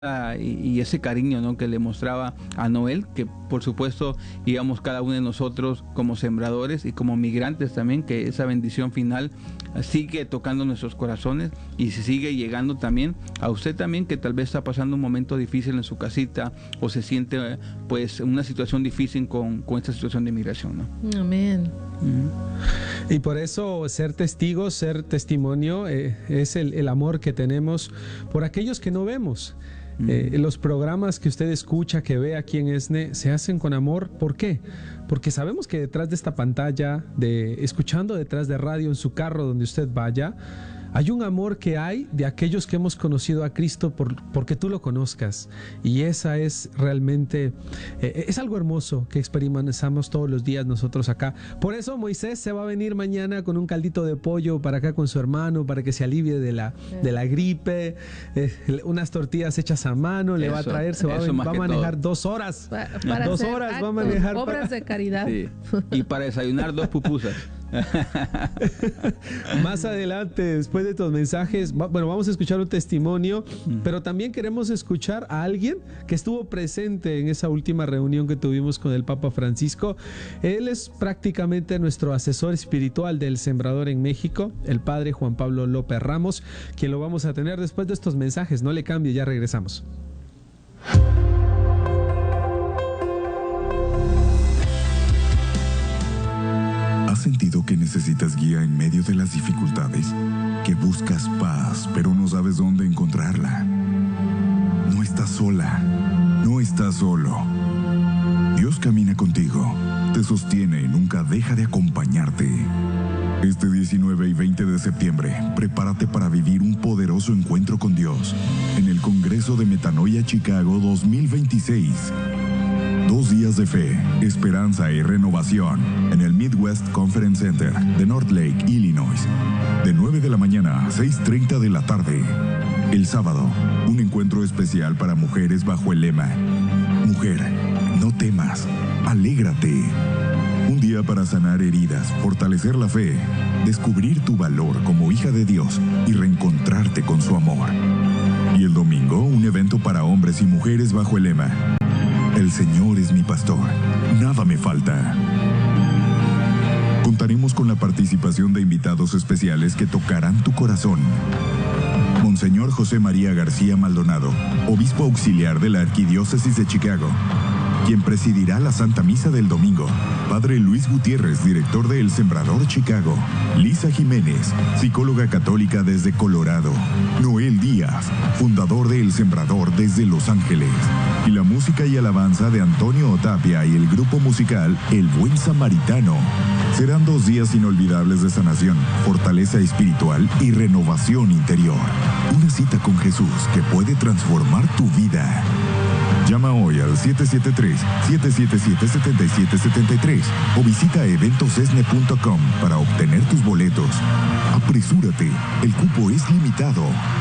y ese cariño, ¿no?, que le mostraba a Noel, que por supuesto íbamos cada uno de nosotros como sembradores y como migrantes también, que esa bendición final sigue tocando nuestros corazones y se sigue llegando también a usted también, que tal vez está pasando un momento difícil en su casita o se siente pues una situación difícil con esta situación de migración, ¿no? Amén. Y por eso ser testigos, ser testimonio, es el amor que tenemos por aquellos que no vemos. Los programas que usted escucha, que ve aquí en ESNE, se hacen con amor. ¿Por qué? Porque sabemos que detrás de esta pantalla, escuchando detrás de radio en su carro donde usted vaya, hay un amor que hay de aquellos que hemos conocido a Cristo porque tú lo conozcas. Y esa es realmente, es algo hermoso que experimentamos todos los días nosotros acá. Por eso Moisés se va a venir mañana con un caldito de pollo para acá con su hermano, para que se alivie de la gripe, unas tortillas hechas a mano, le va a traer, va a manejar 2 horas. Para 2 horas va a manejar. Obras de caridad. Sí. Y para desayunar 2 pupusas. Más adelante, después de estos mensajes, vamos a escuchar un testimonio, pero también queremos escuchar a alguien que estuvo presente en esa última reunión que tuvimos con el Papa Francisco. Él es prácticamente nuestro asesor espiritual del Sembrador en México, el Padre Juan Pablo López Ramos, quien lo vamos a tener después de estos mensajes. No le cambie, ya regresamos. ¿Has sentido que necesitas guía en medio de las dificultades? Que buscas paz, pero no sabes dónde encontrarla. No estás sola, no estás solo. Dios camina contigo, te sostiene y nunca deja de acompañarte. Este 19 y 20 de septiembre, prepárate para vivir un poderoso encuentro con Dios en el Congreso de Metanoia Chicago 2026. 2 días de fe, esperanza y renovación en el Midwest Conference Center de North Lake, Illinois, de 9 de la mañana a 6:30 de la tarde. El sábado, un encuentro especial para mujeres bajo el lema: Mujer, no temas, alégrate. Un día para sanar heridas, fortalecer la fe, descubrir tu valor como hija de Dios y reencontrarte con su amor. Y el domingo, un evento para hombres y mujeres bajo el lema: El Señor es mi pastor, nada me falta. Contaremos con la participación de invitados especiales que tocarán tu corazón. Monseñor José María García Maldonado, obispo auxiliar de la Arquidiócesis de Chicago, quien presidirá la Santa Misa del domingo. Padre Luis Gutiérrez, director de El Sembrador Chicago. Lisa Jiménez, psicóloga católica desde Colorado. Noel Díaz, fundador de El Sembrador desde Los Ángeles. Y la música y alabanza de Antonio Otapia y el grupo musical El Buen Samaritano. Serán 2 días inolvidables de sanación, fortaleza espiritual y renovación interior. Una cita con Jesús que puede transformar tu vida. Llama hoy al 773-777-7773 o visita eventosesne.com para obtener tus boletos. Apresúrate, el cupo es limitado.